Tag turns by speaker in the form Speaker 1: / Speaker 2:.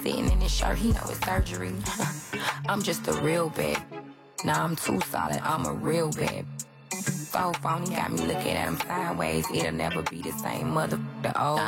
Speaker 1: sitting in his shirt, he know it's surgery. I'm just a real bad. Nah, I'm too solid, I'm a real bad. So phony, got me looking at him sideways. It'll never be the same, mother. The old